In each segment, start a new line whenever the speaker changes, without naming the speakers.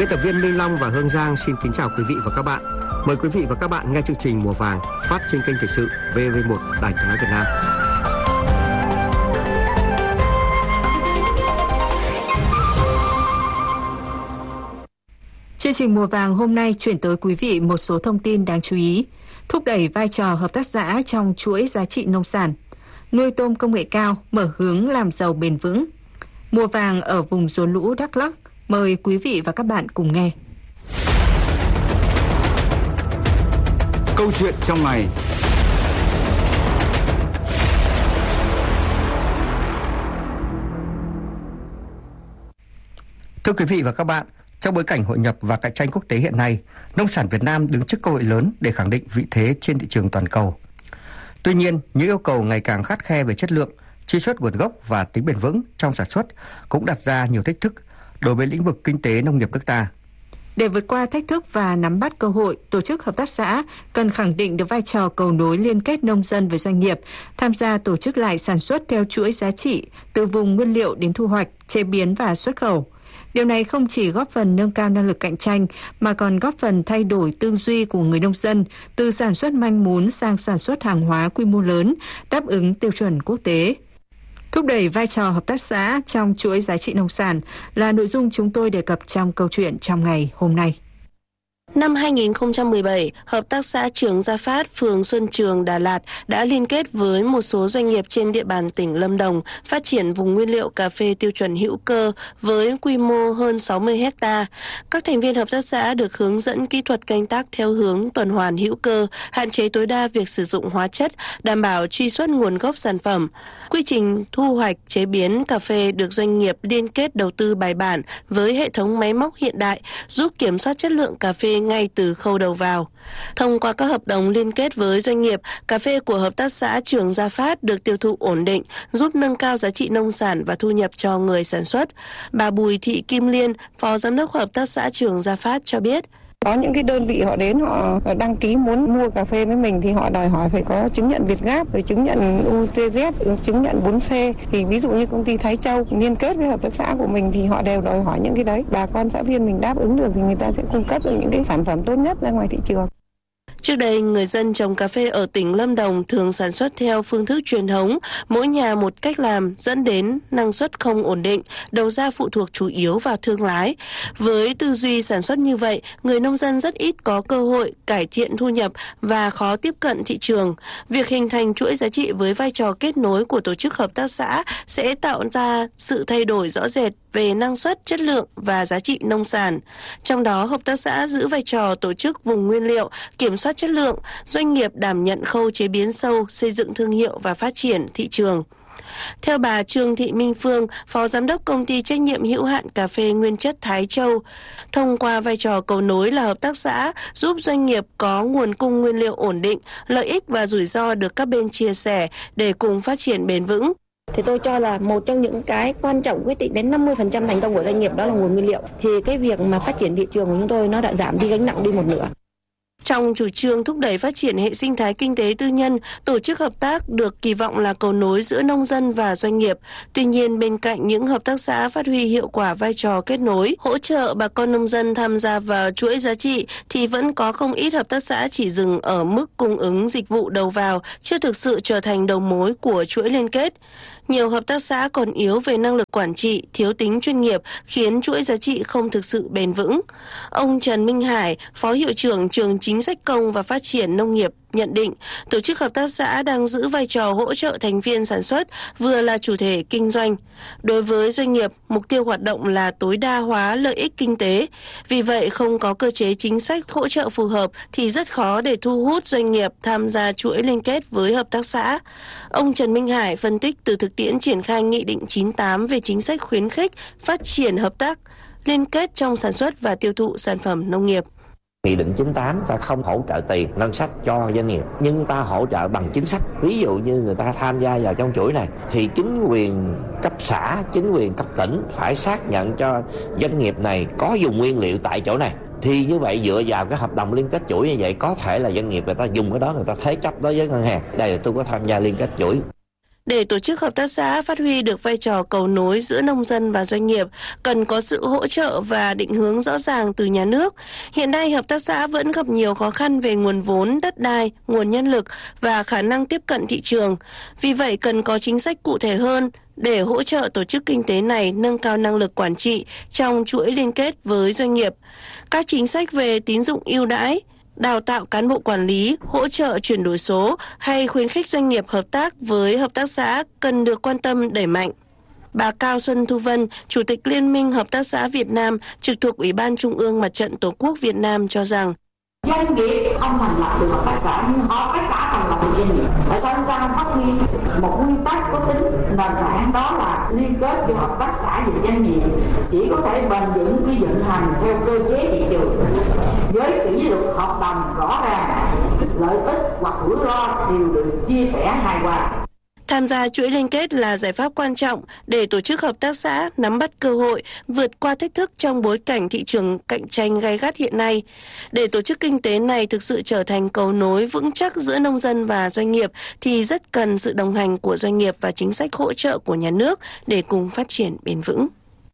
Biên tập viên Minh Long và Hương Giang xin kính chào quý vị và các bạn. Mời quý vị và các bạn nghe chương trình Mùa Vàng phát trên kênh Thời sự VV1 Đài Tiếng nói Việt Nam.
Chương trình Mùa Vàng hôm nay chuyển tới quý vị một số thông tin đáng chú ý. Thúc đẩy vai trò hợp tác xã trong chuỗi giá trị nông sản. Nuôi tôm công nghệ cao mở hướng làm giàu bền vững. Mùa vàng ở vùng rốn lũ Đắk Lắk. Mời quý vị và các bạn cùng nghe.
Câu chuyện trong ngày.
Thưa quý vị và các bạn, trong bối cảnh hội nhập và cạnh tranh quốc tế hiện nay, nông sản Việt Nam đứng trước cơ hội lớn để khẳng định vị thế trên thị trường toàn cầu. Tuy nhiên, những yêu cầu ngày càng khắt khe về chất lượng, truy xuất nguồn gốc và tính bền vững trong sản xuất cũng đặt ra nhiều thách thức đối với lĩnh vực kinh tế nông nghiệp nước ta.
Để vượt qua thách thức và nắm bắt cơ hội, tổ chức hợp tác xã cần khẳng định được vai trò cầu nối liên kết nông dân với doanh nghiệp, tham gia tổ chức lại sản xuất theo chuỗi giá trị từ vùng nguyên liệu đến thu hoạch, chế biến và xuất khẩu. Điều này không chỉ góp phần nâng cao năng lực cạnh tranh mà còn góp phần thay đổi tư duy của người nông dân từ sản xuất manh mún sang sản xuất hàng hóa quy mô lớn, đáp ứng tiêu chuẩn quốc tế. Thúc đẩy vai trò hợp tác xã trong chuỗi giá trị nông sản là nội dung chúng tôi đề cập trong câu chuyện trong ngày hôm nay.
Năm 2017, Hợp tác xã Trường Gia Phát, phường Xuân Trường, Đà Lạt đã liên kết với một số doanh nghiệp trên địa bàn tỉnh Lâm Đồng phát triển vùng nguyên liệu cà phê tiêu chuẩn hữu cơ với quy mô hơn 60 ha. Các thành viên hợp tác xã được hướng dẫn kỹ thuật canh tác theo hướng tuần hoàn hữu cơ, hạn chế tối đa việc sử dụng hóa chất, đảm bảo truy xuất nguồn gốc sản phẩm. Quy trình thu hoạch, chế biến cà phê được doanh nghiệp liên kết đầu tư bài bản với hệ thống máy móc hiện đại, giúp kiểm soát chất lượng cà phê ngay từ khâu đầu vào. Thông qua các hợp đồng liên kết với doanh nghiệp, cà phê của Hợp tác xã Trường Gia Phát được tiêu thụ ổn định, giúp nâng cao giá trị nông sản và thu nhập cho người sản xuất. Bà Bùi Thị Kim Liên, Phó Giám đốc Hợp tác xã Trường Gia Phát cho biết.
Có những cái đơn vị họ đến họ đăng ký muốn mua cà phê với mình thì họ đòi hỏi phải có chứng nhận Việt Gáp, rồi chứng nhận UTZ, chứng nhận 4C. Thì ví dụ như công ty Thái Châu liên kết với hợp tác xã của mình thì họ đều đòi hỏi những cái đấy. Bà con xã viên mình đáp ứng được thì người ta sẽ cung cấp được những cái sản phẩm tốt nhất ra ngoài thị trường.
Trước đây, người dân trồng cà phê ở tỉnh Lâm Đồng thường sản xuất theo phương thức truyền thống, mỗi nhà một cách làm dẫn đến năng suất không ổn định, đầu ra phụ thuộc chủ yếu vào thương lái. Với tư duy sản xuất như vậy, người nông dân rất ít có cơ hội cải thiện thu nhập và khó tiếp cận thị trường. Việc hình thành chuỗi giá trị với vai trò kết nối của tổ chức hợp tác xã sẽ tạo ra sự thay đổi rõ rệt về năng suất, chất lượng và giá trị nông sản. Trong đó, hợp tác xã giữ vai trò tổ chức vùng nguyên liệu, kiểm soát chất lượng, doanh nghiệp đảm nhận khâu chế biến sâu, xây dựng thương hiệu và phát triển thị trường. Theo bà Trương Thị Minh Phương, Phó Giám đốc Công ty Trách nhiệm hữu hạn Cà phê Nguyên chất Thái Châu, thông qua vai trò cầu nối là hợp tác xã giúp doanh nghiệp có nguồn cung nguyên liệu ổn định, lợi ích và rủi ro được các bên chia sẻ để cùng phát triển bền vững.
Thì tôi cho là một trong những cái quan trọng quyết định đến 50% thành công của doanh nghiệp đó là nguồn nguyên liệu. Thì cái việc mà phát triển thị trường của chúng tôi nó đã giảm đi gánh nặng đi một nửa.
Trong chủ trương thúc đẩy phát triển hệ sinh thái kinh tế tư nhân, tổ chức hợp tác được kỳ vọng là cầu nối giữa nông dân và doanh nghiệp. Tuy nhiên, bên cạnh những hợp tác xã phát huy hiệu quả vai trò kết nối, hỗ trợ bà con nông dân tham gia vào chuỗi giá trị, thì vẫn có không ít hợp tác xã chỉ dừng ở mức cung ứng dịch vụ đầu vào, chưa thực sự trở thành đầu mối của chuỗi liên kết. Nhiều hợp tác xã còn yếu về năng lực quản trị, thiếu tính chuyên nghiệp, khiến chuỗi giá trị không thực sự bền vững. Ông Trần Minh Hải, Phó Hiệu trưởng Trường Chính sách Công và Phát triển Nông nghiệp, nhận định tổ chức hợp tác xã đang giữ vai trò hỗ trợ thành viên sản xuất, vừa là chủ thể kinh doanh. Đối với doanh nghiệp, mục tiêu hoạt động là tối đa hóa lợi ích kinh tế. Vì vậy, không có cơ chế chính sách hỗ trợ phù hợp thì rất khó để thu hút doanh nghiệp tham gia chuỗi liên kết với hợp tác xã. Ông Trần Minh Hải phân tích từ thực tiễn triển khai Nghị định 98 về chính sách khuyến khích phát triển hợp tác liên kết trong sản xuất và tiêu thụ sản phẩm nông nghiệp.
Nghị định 98 ta không hỗ trợ tiền ngân sách cho doanh nghiệp, nhưng ta hỗ trợ bằng chính sách. Ví dụ như người ta tham gia vào trong chuỗi này thì chính quyền cấp xã, chính quyền cấp tỉnh phải xác nhận cho doanh nghiệp này có dùng nguyên liệu tại chỗ này. Thì như vậy dựa vào cái hợp đồng liên kết chuỗi như vậy, có thể là doanh nghiệp người ta dùng cái đó, người ta thế chấp đối với ngân hàng. Đây là tôi có tham gia liên kết chuỗi.
Để tổ chức hợp tác xã phát huy được vai trò cầu nối giữa nông dân và doanh nghiệp, cần có sự hỗ trợ và định hướng rõ ràng từ nhà nước. Hiện nay, hợp tác xã vẫn gặp nhiều khó khăn về nguồn vốn, đất đai, nguồn nhân lực và khả năng tiếp cận thị trường. Vì vậy, cần có chính sách cụ thể hơn để hỗ trợ tổ chức kinh tế này nâng cao năng lực quản trị trong chuỗi liên kết với doanh nghiệp. Các chính sách về tín dụng ưu đãi, đào tạo cán bộ quản lý, hỗ trợ chuyển đổi số hay khuyến khích doanh nghiệp hợp tác với hợp tác xã cần được quan tâm đẩy mạnh. Bà Cao Xuân Thu Vân, Chủ tịch Liên minh Hợp tác xã Việt Nam, trực thuộc Ủy ban Trung ương Mặt trận Tổ quốc Việt Nam cho rằng
doanh nghiệp không thành lập được hợp tác xã nhưng hợp tác xã thành lập được doanh nghiệp. Tại sao chúng ta không phát huy một nguyên tắc có tính nền tảng, đó là liên kết giữa hợp tác xã và doanh nghiệp chỉ có thể bền vững khi vận hành theo cơ chế thị trường với kỷ luật hợp đồng rõ ràng, lợi ích hoặc rủi ro đều được chia sẻ hài hòa.
Tham gia chuỗi liên kết là giải pháp quan trọng để tổ chức hợp tác xã nắm bắt cơ hội, vượt qua thách thức trong bối cảnh thị trường cạnh tranh gay gắt hiện nay. Để tổ chức kinh tế này thực sự trở thành cầu nối vững chắc giữa nông dân và doanh nghiệp thì rất cần sự đồng hành của doanh nghiệp và chính sách hỗ trợ của nhà nước để cùng phát triển bền vững.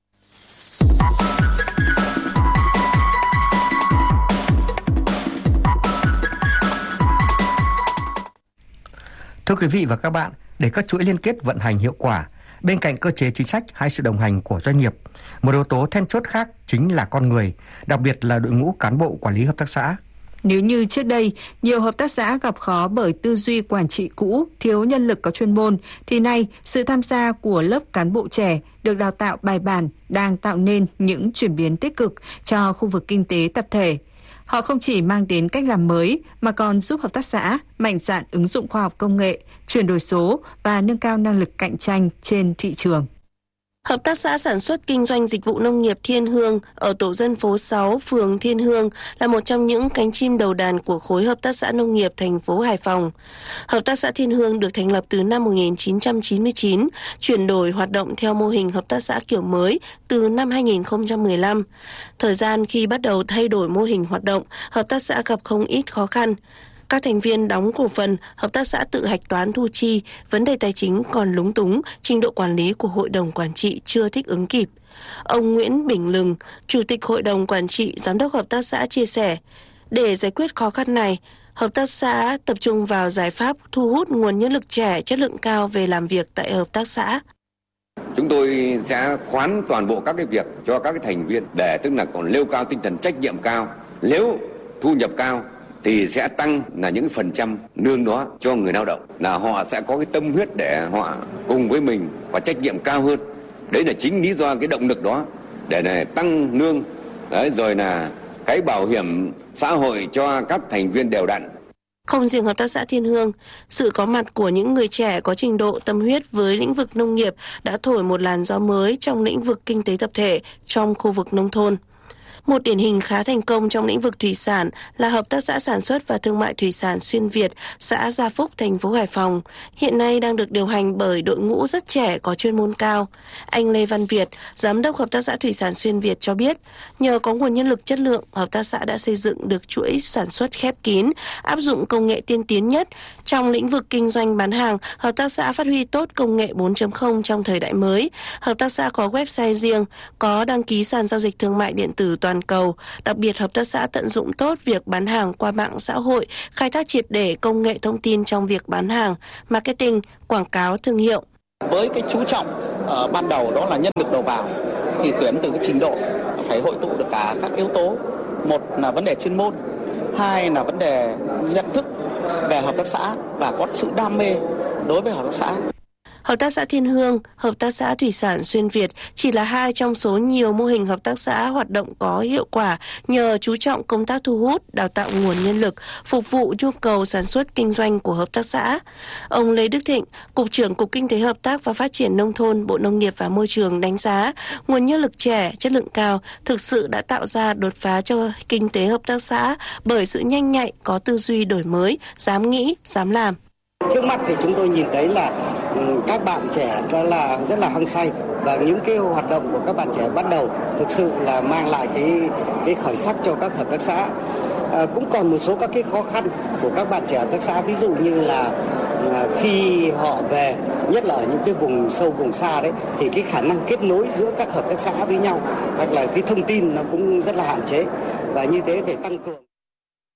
Thưa quý vị và các bạn, để các chuỗi liên kết vận hành hiệu quả, bên cạnh cơ chế chính sách hay sự đồng hành của doanh nghiệp, một yếu tố then chốt khác chính là con người, đặc biệt là đội ngũ cán bộ quản lý hợp tác xã.
Nếu như trước đây, nhiều hợp tác xã gặp khó bởi tư duy quản trị cũ, thiếu nhân lực có chuyên môn, thì nay sự tham gia của lớp cán bộ trẻ được đào tạo bài bản đang tạo nên những chuyển biến tích cực cho khu vực kinh tế tập thể. Họ không chỉ mang đến cách làm mới mà còn giúp hợp tác xã mạnh dạn ứng dụng khoa học công nghệ, chuyển đổi số và nâng cao năng lực cạnh tranh trên thị trường.
Hợp tác xã sản xuất kinh doanh dịch vụ nông nghiệp Thiên Hương ở tổ dân phố 6, phường Thiên Hương là một trong những cánh chim đầu đàn của khối hợp tác xã nông nghiệp thành phố Hải Phòng. Hợp tác xã Thiên Hương được thành lập từ năm 1999, chuyển đổi hoạt động theo mô hình hợp tác xã kiểu mới từ năm 2015. Thời gian khi bắt đầu thay đổi mô hình hoạt động, hợp tác xã gặp không ít khó khăn. Các thành viên đóng cổ phần, hợp tác xã tự hạch toán thu chi, vấn đề tài chính còn lúng túng, trình độ quản lý của hội đồng quản trị chưa thích ứng kịp. Ông Nguyễn Bình Lừng, Chủ tịch Hội đồng Quản trị, Giám đốc Hợp tác xã chia sẻ, để giải quyết khó khăn này, hợp tác xã tập trung vào giải pháp thu hút nguồn nhân lực trẻ chất lượng cao về làm việc tại hợp tác xã.
Chúng tôi sẽ khoán toàn bộ các cái việc cho các cái thành viên để tức là còn nêu cao tinh thần trách nhiệm cao. Nếu thu nhập cao thì sẽ tăng là những phần trăm lương đó cho người lao động, là họ sẽ có cái tâm huyết để họ cùng với mình và trách nhiệm cao hơn. Đấy là chính lý do cái động lực đó để này tăng lương, đấy, rồi là cái bảo hiểm xã hội cho các thành viên đều đặn.
Không riêng hợp tác xã Thiên Hương, sự có mặt của những người trẻ có trình độ tâm huyết với lĩnh vực nông nghiệp đã thổi một làn gió mới trong lĩnh vực kinh tế tập thể trong khu vực nông thôn. Một điển hình khá thành công trong lĩnh vực thủy sản là Hợp tác xã Sản xuất và Thương mại Thủy sản Xuyên Việt, xã Gia Phúc, thành phố Hải Phòng, hiện nay đang được điều hành bởi đội ngũ rất trẻ có chuyên môn cao. Anh Lê Văn Việt, Giám đốc Hợp tác xã Thủy sản Xuyên Việt cho biết, nhờ có nguồn nhân lực chất lượng, hợp tác xã đã xây dựng được chuỗi sản xuất khép kín, áp dụng công nghệ tiên tiến nhất. Trong lĩnh vực kinh doanh bán hàng, hợp tác xã phát huy tốt công nghệ 4.0 trong thời đại mới. Hợp tác xã có website riêng, có đăng ký sàn giao dịch thương mại điện tử toàn cầu. Đặc biệt, hợp tác xã tận dụng tốt việc bán hàng qua mạng xã hội, khai thác triệt để công nghệ thông tin trong việc bán hàng, marketing, quảng cáo thương hiệu.
Với cái chú trọng ban đầu đó là nhân lực đầu vào thì tuyển từ cái trình độ phải hội tụ được cả các yếu tố. Một là vấn đề chuyên môn, hai là vấn đề nhận thức về hợp tác xã và có sự đam mê đối với hợp tác xã.
Hợp tác xã Thiên Hương, Hợp tác xã Thủy sản Xuyên Việt chỉ là hai trong số nhiều mô hình hợp tác xã hoạt động có hiệu quả nhờ chú trọng công tác thu hút, đào tạo nguồn nhân lực, phục vụ nhu cầu sản xuất kinh doanh của hợp tác xã. Ông Lê Đức Thịnh, Cục trưởng Cục Kinh tế Hợp tác và Phát triển Nông thôn, Bộ Nông nghiệp và Môi trường đánh giá nguồn nhân lực trẻ, chất lượng cao thực sự đã tạo ra đột phá cho kinh tế hợp tác xã bởi sự nhanh nhạy, có tư duy đổi mới, dám nghĩ, dám làm.
Trước mắt thì chúng tôi nhìn thấy là các bạn trẻ đó là rất là hăng say và những cái hoạt động của các bạn trẻ bắt đầu thực sự là mang lại cái khởi sắc cho các hợp tác xã. Cũng còn một số các cái khó khăn của các bạn trẻ hợp tác xã, ví dụ như là khi họ về, nhất là ở những cái vùng sâu vùng xa đấy, thì cái khả năng kết nối giữa các hợp tác xã với nhau hoặc là cái thông tin nó cũng rất là hạn chế, và như thế phải tăng cường.